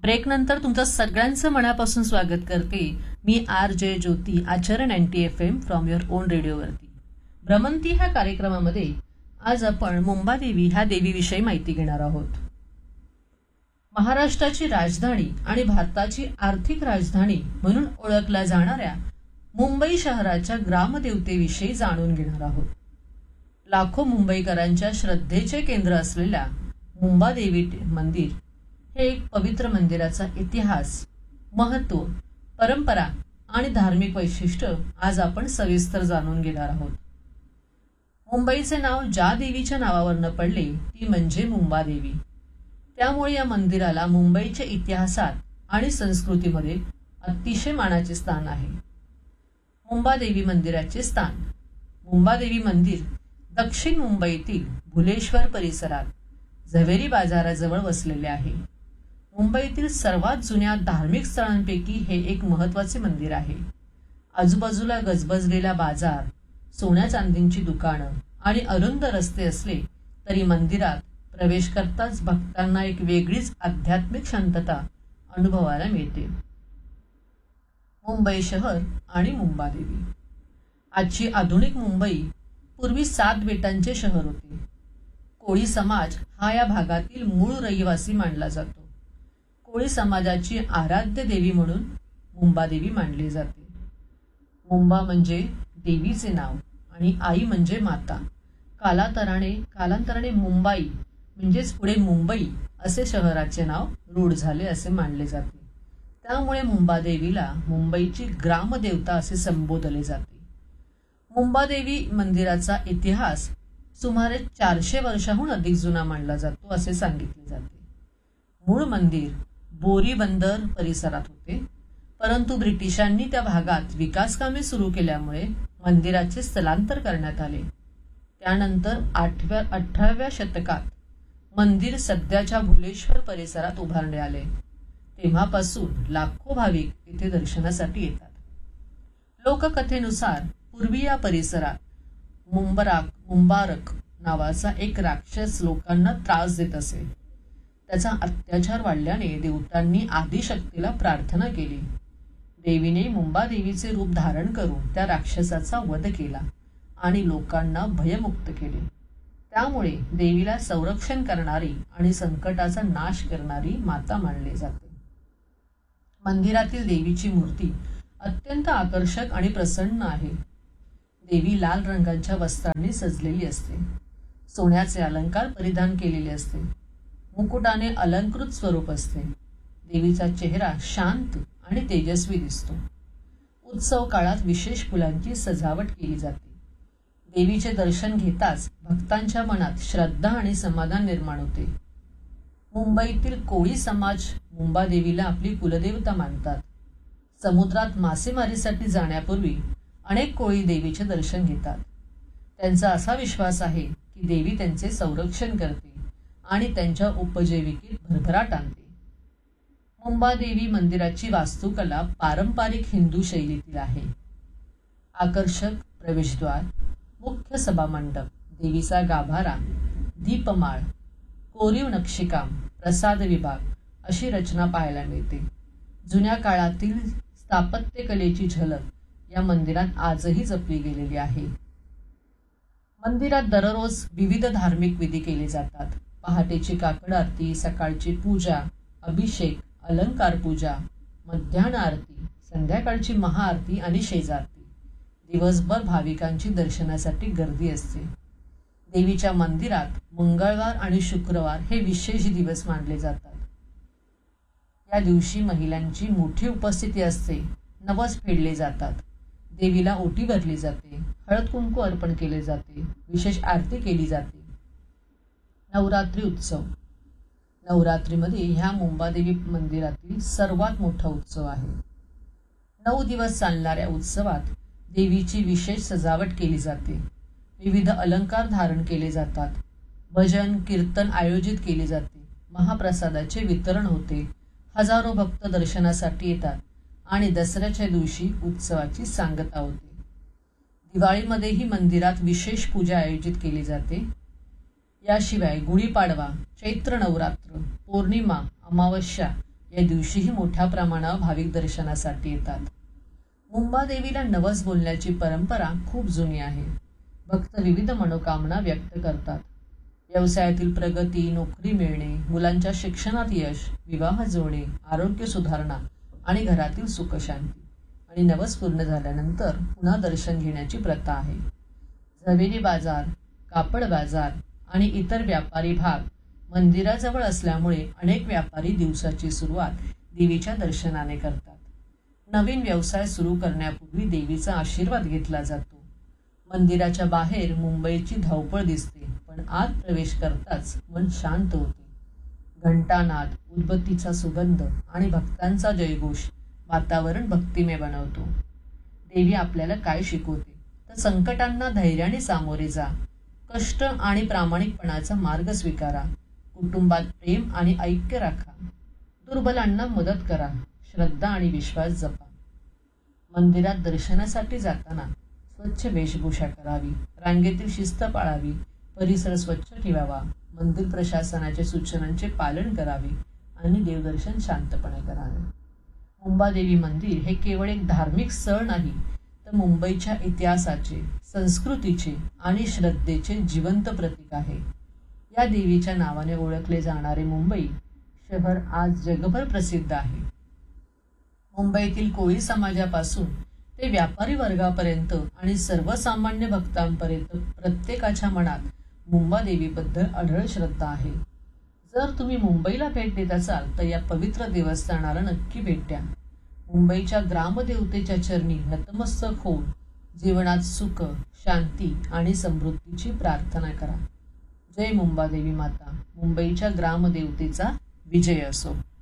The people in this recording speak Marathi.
ब्रेकनंतर तुमचं सगळ्यांचं मनापासून स्वागत करते मी RJ ज्योती आचरण NTFM फ्रॉम युअर ओन रेडिओवरती. भ्रमंती ह्या कार्यक्रमामध्ये आज आपण मुंबादेवी ह्या देवीविषयी माहिती घेणार आहोत. महाराष्ट्राची राजधानी आणि भारताची आर्थिक राजधानी म्हणून ओळखल्या जाणाऱ्या मुंबई शहराच्या ग्रामदेवतेविषयी जाणून घेणार आहोत. लाखो मुंबईकरांच्या श्रद्धेचे केंद्र असलेल्या मुंबादेवी मंदिर हे एक पवित्र मंदिराचा इतिहास, महत्त्व, परंपरा आणि धार्मिक वैशिष्ट्य आज आपण सविस्तर जाणून घेणार आहोत. मुंबईचे नाव ज्या देवीच्या नावावरनं पडले ती म्हणजे मुंबादेवी. त्यामुळे या मंदिराला मुंबईच्या इतिहासात आणि संस्कृतीमध्ये अतिशय मानाचे स्थान आहे. मुंबादेवी मंदिराचे स्थान. मुंबादेवी मंदिर दक्षिण मुंबईतील भुलेश्वर परिसरात झवेरी बाजाराजवळ वसलेले आहे. मुंबईतील सर्वात जुन्या धार्मिक स्थळांपैकी हे एक महत्त्वाचे मंदिर आहे. आजूबाजूला गजबजलेला बाजार, सोन्या चांदींची दुकानं आणि अरुंद रस्ते असले तरी मंदिरात प्रवेश करताच भक्तांना एक वेगळीच आध्यात्मिक शांतता अनुभवायला मिळते. मुंबई शहर आणि मुंबादेवी. आजची आधुनिक मुंबई पूर्वी 7 बेटांचे शहर होते. कोळी समाज हा या भागातील मूळ रहिवासी मानला जातो. कोळी समाजाची आराध्य देवी म्हणून मुंबादेवी मानली जाते. मुंबा म्हणजे देवीचे नाव आणि आई म्हणजे माता. कालांतराने मुंबाई म्हणजेच पुढे मुंबई असे शहराचे नाव रूढ झाले असे मानले जाते. त्यामुळे मुंबादेवीला मुंबईची ग्रामदेवता असे संबोधले जाते. मुंबादेवी मंदिराचा इतिहास सुमारे 400 वर्षाहून अधिक जुना मानला जातो असे सांगितले जाते. मूळ मंदिर बोरी बंदर परिसरात होते, परंतु ब्रिटिशांनी त्या भागात विकासकामे सुरू केल्यामुळे मंदिराचे स्थलांतर करण्यात आले. त्यानंतर 18व्या शतकात मंदिर सध्याच्या भुलेश्वर परिसरात उभारणे आले. तेव्हापासून लाखो भाविक इथे दर्शनासाठी येतात. लोककथेनुसार पूर्वी या परिसरात मुंबारक नावाचा एक राक्षस लोकांना त्रास देत असे. त्याचा अत्याचार वाढल्याने देवतांनी आदिशक्तीला प्रार्थना केली. देवीने मुंबादेवीचे रूप धारण करून त्या राक्षसाचा वध केला आणि लोकांना भयमुक्त केले. त्यामुळे देवीला संरक्षण करणारी आणि संकटाचा नाश करणारी माता मानली जाते. मंदिरातील देवीची मूर्ती अत्यंत आकर्षक आणि प्रसन्न आहे. देवी लाल रंगाच्या वस्त्रांनी सजलेली असते. सोन्याचे अलंकार परिधान केलेले असते. मुकुटाने अलंकृत स्वरूप असते. देवीचा चेहरा शांत आणि तेजस्वी दिसतो. उत्सव काळात विशेष फुलांची सजावट केली जाते. देवीचे दर्शन घेताच भक्तांच्या मनात श्रद्धा आणि समाधान निर्माण होते. मुंबईतील कोळी समाज मुंबादेवीला आपली कुलदेवता मानतात. समुद्रात मासेमारीसाठी जाण्यापूर्वी अनेक कोळी देवीचे दर्शन घेतात. त्यांचा असा विश्वास आहे की देवी त्यांचे संरक्षण करते आणि त्यांच्या उपजीविकेत भरभराट आणते. मुंबादेवी मंदिराची वास्तुकला पारंपरिक हिंदू शैलीतील आहे. आकर्षक प्रवेशद्वार, मुख्य सभामंडप, देवीचा गाभारा, दीपमाळ, कोरीव नक्षीकाम, प्रसाद विभाग अशी रचना पाहायला मिळते. जुन्या काळातील स्थापत्यकलेची झलक या मंदिरात आजही जपली गेलेली आहे. मंदिरात दररोज विविध धार्मिक विधी केले जातात. पहाटेची काकड आरती, सकाळची पूजा, अभिषेक, अलंकार पूजा, मध्यान्ह आरती, संध्याकाळची महाआरती आणि शेजारती. दिवसभर भाविकांची दर्शनासाठी गर्दी असते. देवीच्या मंदिरात मंगळवार आणि शुक्रवार हे विशेष दिवस मानले जातात. या दिवशी महिलांची मोठी उपस्थिती असते. नवस फेडले जातात. देवीला ओटी भरली जाते. हळद कुंकू अर्पण केले जाते. विशेष आरती केली जाते. नवरात्री उत्सव. नवरात्रीमध्ये ह्या मुंबादेवी मंदिरातील सर्वात मोठा उत्सव आहे. 9 दिवस चालणाऱ्या उत्सवात देवीची विशेष सजावट केली जाते. विविध अलंकार धारण केले जातात. भजन कीर्तन आयोजित केले जाते. महाप्रसादाचे वितरण होते. हजारो भक्त दर्शनासाठी येतात आणि दसऱ्याच्या दिवशी उत्सवाची सांगता होते. दिवाळीमध्येही मंदिरात विशेष पूजा आयोजित केली जाते. याशिवाय गुढीपाडवा, चैत्र नवरात्र, पौर्णिमा, अमावस्या या दिवशीही मोठ्या प्रमाणावर भाविक दर्शनासाठी येतात. मुंबादेवीला नवस बोलण्याची परंपरा खूप जुनी आहे. भक्त विविध मनोकामना व्यक्त करतात. व्यवसायातील प्रगती, नोकरी मिळणे, मुलांच्या शिक्षणात यश, विवाह जुळणे, आरोग्य सुधारणा आणि घरातील सुखशांती. आणि नवस पूर्ण झाल्यानंतर पुन्हा दर्शन घेण्याची प्रथा आहे. झवेरी बाजार, कापड बाजार आणि इतर व्यापारी भाग मंदिराजवळ असल्यामुळे अनेक व्यापारी दिवसाची सुरुवात देवीच्या दर्शनाने करतात. नवीन व्यवसाय सुरू करण्यापूर्वी देवीचा आशीर्वाद घेतला जातो. मंदिराच्या बाहेर मुंबईची धावपळ दिसते, पण आत प्रवेश करताच मन शांत होते. घंटानाद, उदबत्तीचा सुगंध आणि भक्तांचा जयघोष वातावरण भक्तिमय बनवतो. देवी आपल्याला काय शिकवते तर संकटांना धैर्याने सामोरे जा, कष्ट आणि प्रामाणिकपणाचा मार्ग स्वीकारा, कुटुंबात प्रेम आणि ऐक्य राखा, दुर्बलांना मदत करा, श्रद्धा आणि विश्वास जपा. मंदिरात दर्शनासाठी जाताना स्वच्छ वेशभूषा करावी, रांगेतील शिस्त पाळावी, परिसर स्वच्छ ठेवावा, मंदिर प्रशासनाच्या सूचनांचे पालन करावे आणि देवदर्शन शांतपणे करावे. मुंबादेवी मंदिर हे केवळ एक धार्मिक स्थळ नाही, तर मुंबईच्या इतिहासाचे, संस्कृतीचे आणि श्रद्धेचे जिवंत प्रतीक आहे. या देवीच्या नावाने ओळखले जाणारे मुंबई शहर आज जगभर प्रसिद्ध आहे. मुंबईतील कोळी समाजापासून ते व्यापारी वर्गापर्यंत आणि सर्वसामान्य भक्तांपर्यंत प्रत्येकाच्या मनात मुंबादेवीबद्दल अढळ श्रद्धा आहे. जर तुम्ही मुंबईला भेट देत असाल तर या पवित्र देवस्थानाला नक्की भेट द्या. मुंबईच्या ग्रामदेवतेच्या चरणी नतमस्तक होऊन जीवनात सुख, शांती आणि समृद्धीची प्रार्थना करा. जय मुंबादेवी माता. मुंबईच्या ग्रामदेवतेचा विजय असो.